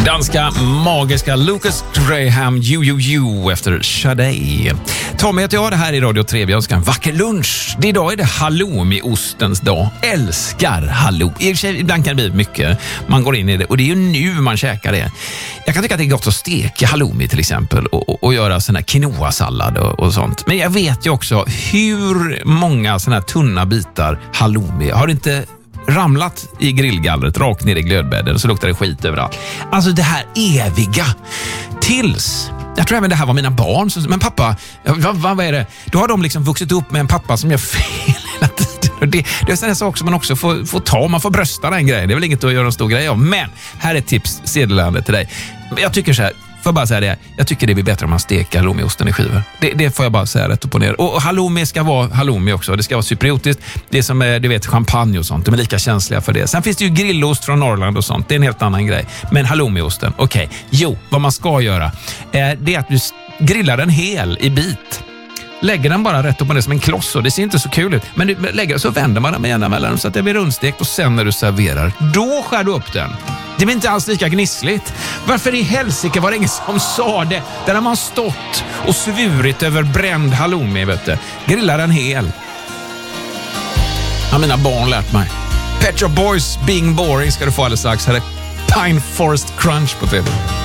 Danska magiska Lucas Graham You efter Sade. Tommy heter jag, det här i Radio 3. Vi önskar en vacker lunch. Idag är det halloumi-ostens dag. Älskar halloumi. Ibland kan det bli mycket. Man går in i det och det är ju nu man käkar det. Jag kan tycka att det är gott att steka halloumi till exempel och göra sån här quinoa-sallad och sånt. Men jag vet ju också hur många såna här tunna bitar halloumi har inte ramlat i grillgallret rakt ner i glödbädden så luktar det skit överallt. Alltså det här eviga tills jag tror även det här var mina barn men pappa, vad är det? Då har de liksom vuxit upp med en pappa som gör fel hela tiden. Och det är en sak som man också får ta, man får brösta den grejen. Det är väl inget att göra en stor grej om. Men här är ett tips sedelande till dig. Jag tycker så här, får jag bara säga det. Jag tycker det blir bättre om man steker halloumiosten i skivor. Det får jag bara säga rätt upp och ner. Och halloumi ska vara halloumi också. Det ska vara cypriotiskt. Det är som, du vet, champagne och sånt. De är lika känsliga för det. Sen finns det ju grillost från Norrland och sånt. Det är en helt annan grej. Men halloumiosten, okej. Jo, vad man ska göra det är att du grillar den hel i bit. Lägger den bara rätt upp och ner som en kloss och det ser inte så kul ut. Men du lägger så vänder man den med jämna mellan så att det blir rundstekt och sen när du serverar, då skär du upp den. Det blir inte alls lika gnissligt. Varför i helsike var det ingen som sa det? Där har man stått och svurit över bränd halloumi, vet du. Grilla den hel. Har mina barn lärt mig. Pet Shop Boys, Being Boring ska du få alldeles strax. Här är Pine Forest Crunch på TV.